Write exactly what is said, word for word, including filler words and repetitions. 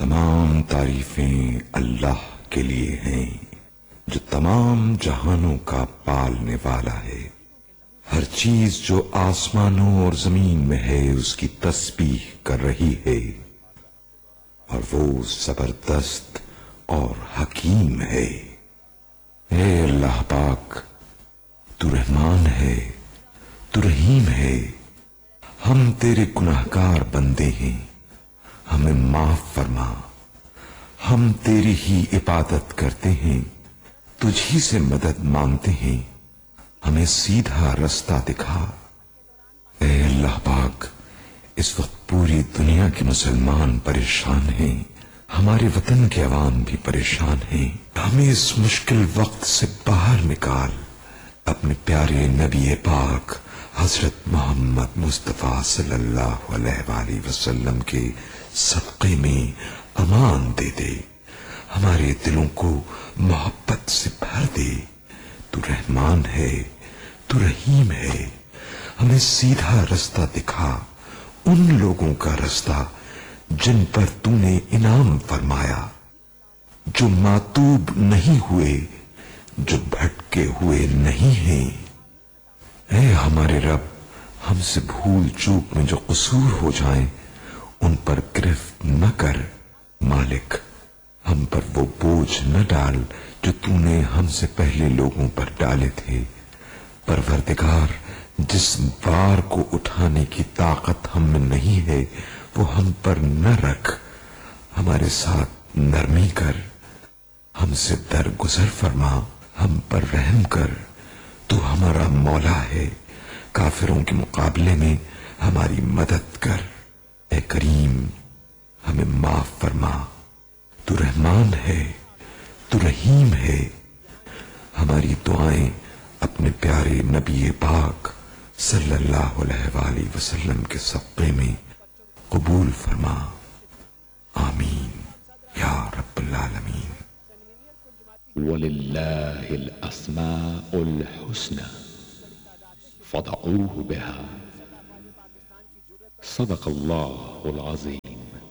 تمام تعریفیں اللہ کے لیے ہیں جو تمام جہانوں کا پالنے والا ہے۔ ہر چیز جو آسمانوں اور زمین میں ہے اس کی تسبیح کر رہی ہے، اور وہ زبردست اور حکیم ہے۔ اے اللہ پاک، تو رحمان ہے، تو رحیم ہے۔ ہم تیرے گناہگار بندے ہیں، ہمیں معاف فرما۔ ہم تیری ہی عبادت کرتے ہیں، تجھ ہی سے مدد مانگتے ہیں، ہمیں سیدھا رستہ دکھا۔ اے اللہ پاک، اس وقت پوری دنیا کے مسلمان پریشان ہیں، ہمارے وطن کے عوام بھی پریشان ہیں۔ ہمیں اس مشکل وقت سے باہر نکال۔ اپنے پیارے نبی پاک حضرت محمد مصطفیٰ صلی اللہ علیہ وآلہ وسلم کے صدقے میں امان دے دے، ہمارے دلوں کو محبت سے بھر دے۔ تو رحمان ہے، تو رحیم ہے۔ ہمیں سیدھا رستہ دکھا، ان لوگوں کا رستہ جن پر تو نے انعام فرمایا، جو ماتوب نہیں ہوئے، جو بھٹکے ہوئے نہیں ہیں۔ اے ہمارے رب، ہم سے بھول چوک میں جو قصور ہو جائیں ان پر گرفت نہ کر۔ مالک، ہم پر وہ بوجھ نہ ڈال جو تو نے ہم سے پہلے لوگوں پر ڈالے تھے۔ پروردگار، جس بار کو اٹھانے کی طاقت ہم میں نہیں ہے وہ ہم پر نہ رکھ، ہمارے ساتھ نرمی کر، ہم سے درگزر فرما، ہم پر رحم کر۔ تو ہمارا مولا ہے، کافروں کے مقابلے میں ہماری مدد کر۔ اے کریم، ہمیں معاف فرما، تو رحمان ہے، تو رحیم ہے۔ ہماری دعائیں اپنے پیارے نبی پاک صلی اللہ علیہ وآلہ وسلم کے صدقے میں قبول فرما۔ آمین یا رب العالمین۔ وَلِلَّهِ الْأَسْمَاءُ الْحُسْنَى فَادْعُوهُ بِهَا۔ صدق اللہ العظیم۔